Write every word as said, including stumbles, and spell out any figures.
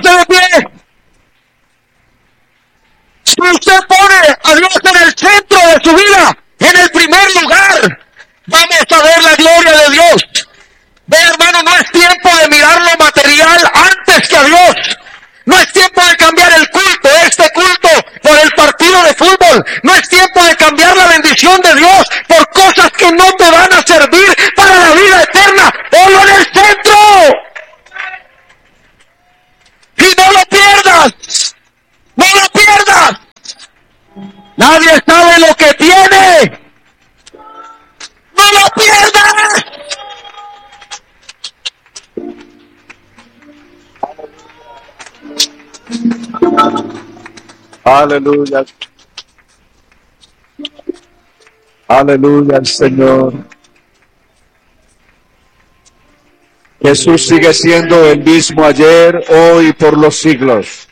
Póngase de pie. Si usted pone a Dios en el centro de su vida, en el primer lugar, vamos a ver la gloria de Dios. Ve, hermano, no es tiempo de mirar lo material antes que a Dios. No es tiempo de cambiar el culto, este culto, por el partido de fútbol. No es tiempo de cambiar la bendición de Dios por cosas que no te van a servir para la vida eterna. Ponlo en el centro. Y no lo pierdas. No lo pierdas. Nadie sabe lo que tiene. No lo pierdas. Aleluya. Aleluya al Señor. Jesús sigue siendo el mismo ayer, hoy y por los siglos.